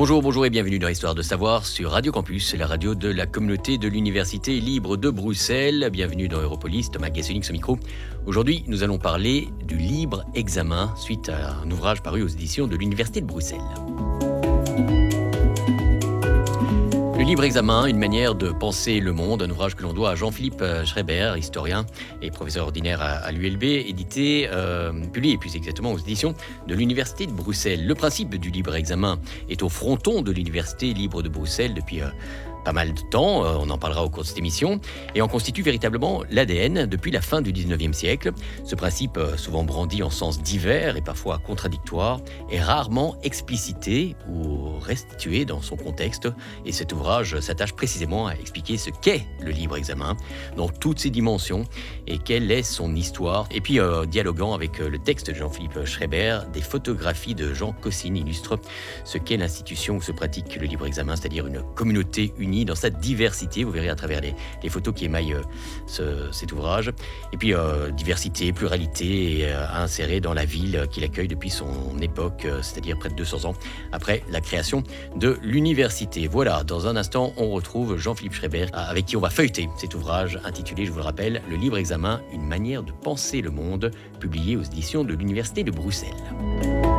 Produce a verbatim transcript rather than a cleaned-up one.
Bonjour, bonjour et bienvenue dans Histoire de savoir sur Radio Campus, la radio de la communauté de l'Université libre de Bruxelles. Bienvenue dans Europolis, Thomas Gessenix au micro. Aujourd'hui, nous allons parler du libre examen suite à un ouvrage paru aux éditions de l'Université de Bruxelles. Le libre examen, une manière de penser le monde, un ouvrage que l'on doit à Jean-Philippe Schreiber, historien et professeur ordinaire à, à l'U L B, édité, euh, publié plus exactement aux éditions de l'Université de Bruxelles. Le principe du libre examen est au fronton de l'Université libre de Bruxelles depuis euh, pas mal de temps, euh, on en parlera au cours de cette émission, et en constitue véritablement l'A D N depuis la fin du dix-neuvième siècle. Ce principe, euh, souvent brandi en sens divers et parfois contradictoire, est rarement explicité ou restitué dans son contexte, et cet ouvrage s'attache précisément à expliquer ce qu'est le libre examen, dans toutes ses dimensions, et quelle est son histoire. Et puis, euh, dialoguant avec euh, le texte de Jean-Philippe Schreiber, des photographies de Jean Cossine illustrent ce qu'est l'institution où se pratique le libre examen, c'est-à-dire une communauté unie dans sa diversité. Vous verrez à travers les, les photos qui émaillent euh, ce, cet ouvrage. Et puis, euh, diversité, pluralité et, euh, à insérer dans la ville qu'il accueille depuis son époque, euh, c'est-à-dire près de deux cents ans après la création de l'université. Voilà, dans un instant, on retrouve Jean-Philippe Schreiber, avec qui on va feuilleter cet ouvrage intitulé, je vous le rappelle, Le libre examen, une manière de penser le monde, publié aux éditions de l'Université de Bruxelles.